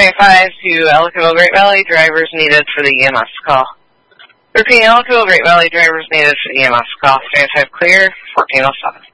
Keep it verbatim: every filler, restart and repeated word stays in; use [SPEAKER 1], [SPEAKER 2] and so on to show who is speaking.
[SPEAKER 1] seventy-five to Ellicottville Great Valley, drivers needed for the E M S call. Repeating, Ellicottville Great Valley, drivers needed for the E M S call. seventy-five clear, fourteen oh seven.